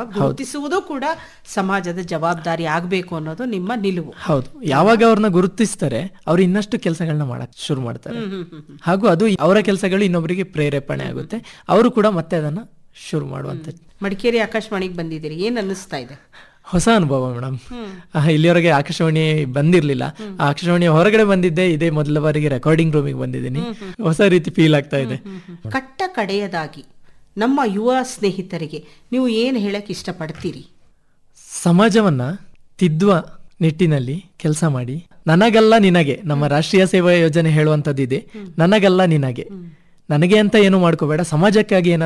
ಅಲ್ವಾ? ಗುರುತಿಸುವುದು ಕೂಡ ಸಮಾಜದ ಜವಾಬ್ದಾರಿ ಆಗ್ಬೇಕು ಅನ್ನೋದು ನಿಮ್ಮ ನಿಲುವು. ಹೌದು, ಯಾವಾಗ ಅವ್ರನ್ನ ಗುರುತಿಸ್ತಾರೆ ಅವ್ರು ಇನ್ನಷ್ಟು ಕೆಲಸಗಳನ್ನ ಮಾಡಕ್ ಶುರು ಮಾಡ್ತಾರೆ. ಹಾಗೂ ಅದು ಅವರ ಕೆಲಸಗಳು ಇನ್ನೊಬ್ಬರಿಗೆ ಪ್ರೇರೇಪಣೆ ಆಗುತ್ತೆ, ಅವರು ಕೂಡ ಮತ್ತೆ ಅದನ್ನ ಶುರು ಮಾಡುವಂತ. ಮಡಿಕೇರಿ ಆಕಾಶವಾಣಿಗೆ ಬಂದಿದ್ದೀರಿ, ಏನ್ ಅನ್ನಿಸ್ತಾ ಇದೆ? ಹೊಸ ಅನುಭವ ಮೇಡಮ್. ಇಲ್ಲಿವರೆಗೆ ಆಕಾಶವಾಣಿ ಬಂದಿರ್ಲಿಲ್ಲ. ಆಕಾಶವಾಣಿ ಹೊರಗಡೆ ಬಂದಿದ್ದೆ, ಇದೇ ಮೊದಲ ಬಾರಿಗೆ ರೆಕಾರ್ಡಿಂಗ್ ರೂಮಿಗೆ ಬಂದಿದ್ದೀನಿ. ಹೊಸ ರೀತಿ ಫೀಲ್ ಆಗ್ತಾ ಇದೆ. ಕಟ್ಟ ಕಡೆಯದಾಗಿ ನಮ್ಮ ಯುವ ಸ್ನೇಹಿತರಿಗೆ ನೀವು ಏನು ಹೇಳಕ್ ಇಷ್ಟಪಡ್ತೀರಿ? ಸಮಾಜವನ್ನ ತಿದ್ದುವ ನಿಟ್ಟಿನಲ್ಲಿ ಕೆಲಸ ಮಾಡಿ. ನನಗಲ್ಲ ನಿನಗೆ, ನಮ್ಮ ರಾಷ್ಟ್ರೀಯ ಸೇವಾ ಯೋಜನೆ ಹೇಳುವಂತದ್ದಿದೆ, ನನಗಲ್ಲ ನಿನಗೆ. ನನಗೆ ಅಂತ ಏನು ಮಾಡ್ಕೋಬೇಡ, ಸಮಾಜಕ್ಕಾಗಿ